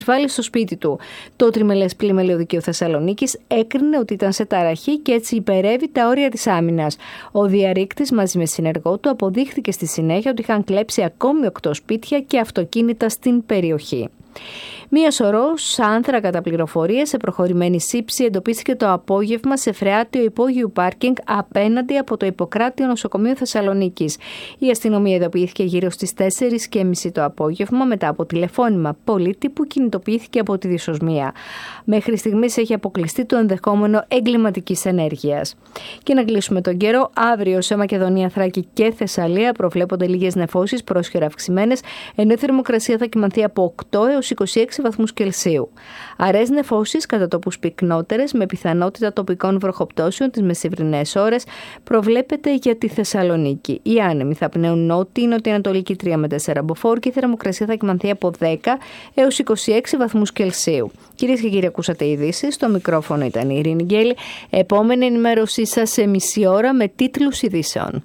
βάλει στο σπίτι του. Το Τριμελές Πλημελείο Δικαίου Θεσσαλονίκης έκρινε ότι ήταν σε ταραχή και έτσι υπερεύει τα όρια της άμυνας. Ο διαρρήκτης μαζί με συνεργό του αποδείχθηκε στη συνέχεια ότι είχαν κλέψει ακόμη 8 σπίτια και αυτοκίνητα στην περιοχή. Μία σωρός άνθρακα κατά πληροφορίες σε προχωρημένη σύψη εντοπίστηκε το απόγευμα σε φρεάτιο υπόγειου πάρκινγκ απέναντι από το Ιπποκράτιο Νοσοκομείο Θεσσαλονίκης. Η αστυνομία ειδοποιήθηκε γύρω στις 4:30 το απόγευμα μετά από τηλεφώνημα πολίτη που κινητοποιήθηκε από τη δυσοσμία. Μέχρι στιγμής έχει αποκλειστεί το ενδεχόμενο εγκληματικής ενέργειας. Και να κλείσουμε τον καιρό, αύριο σε Μακεδονία, Θράκη και Θεσσαλία προβλέπονται λίγες νεφώσεις πρόσχερα αυξημένες, ενώ η θερμοκρασία θα κυμανθεί από 8 έως 26 βαθμούς Κελσίου. Αραιές νεφώσεις κατά τόπους πυκνότερες με πιθανότητα τοπικών βροχοπτώσεων τις μεσημβρινές ώρες προβλέπεται για τη Θεσσαλονίκη. Οι άνεμοι θα πνέουν νότιανατολική 3 με 4 μποφόρ και η θερμοκρασία θα κυμανθεί από 10 έως 26 βαθμούς Κελσίου. Κυρίες και κύριοι, ακούσατε ειδήσεις. Στο μικρόφωνο ήταν η Ειρήνη Γκέλη. Επόμενη ενημέρωσή σας σε μισή ώρα με τίτλους ειδήσεων.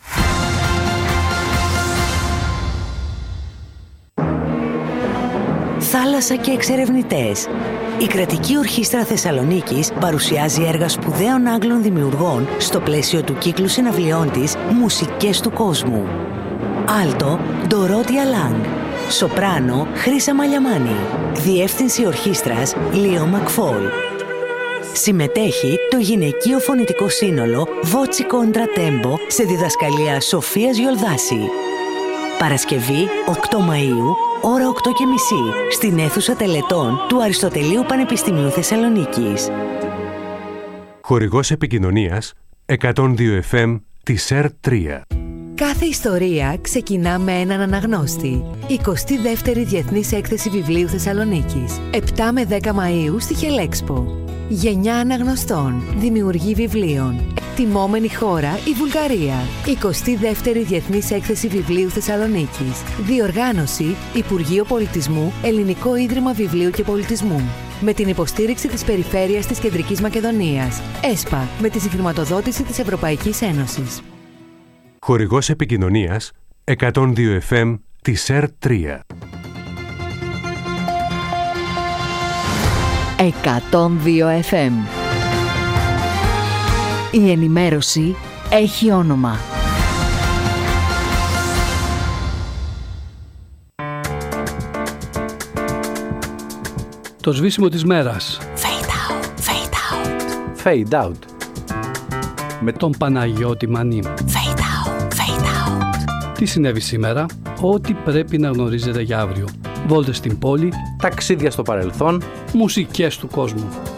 Θάλασσα και εξερευνητές. Η Κρατική Ορχήστρα Θεσσαλονίκης παρουσιάζει έργα σπουδαίων Άγγλων δημιουργών στο πλαίσιο του κύκλου συναυλιών της «Μουσικές του κόσμου». Άλτο, Ντορότια Λάγκ. Σοπράνο, Χρύσα Μαλιαμάνη. Διεύθυνση ορχήστρας, Λίο Μακφόλ. Συμμετέχει το γυναικείο φωνητικό σύνολο Voci Contratempo σε διδασκαλία Σοφίας Γιολδάση. Παρασκευή 8 Μαΐου, ώρα 8:30, στην αίθουσα τελετών του Αριστοτελείου Πανεπιστημίου Θεσσαλονίκης. Χορηγός επικοινωνίας 102 FM της ΕΡΤ3. Κάθε ιστορία ξεκινά με έναν αναγνώστη. 22η Διεθνής Έκθεση Βιβλίου Θεσσαλονίκης. 7 με 10 Μαΐου στη Χελέξπο. Γενιά αναγνωστών, δημιουργοί βιβλίων. Τιμόμενη χώρα η Βουλγαρία. 22η Διεθνής Έκθεση Βιβλίου Θεσσαλονίκης. Διοργάνωση Υπουργείο Πολιτισμού, Ελληνικό Ίδρυμα Βιβλίου και Πολιτισμού. Με την υποστήριξη της Περιφέρειας της Κεντρικής Μακεδονίας. ΕΣΠΑ, με τη συγχρηματοδότηση της Ευρωπαϊκής Ένωσης. Χορηγός επικοινωνίας 102 FM της ΕΡΤ3. 102 FM. Η ενημέρωση έχει όνομα. Το σβήσιμο της μέρας. Fade out, fade out. Fade out. Με τον Παναγιώτη Μανή. Fade out, fade out. Τι συνέβη σήμερα? Ό,τι πρέπει να γνωρίζετε για αύριο. Βόλτες στην πόλη. Ταξίδια στο παρελθόν. Μουσικές του κόσμου.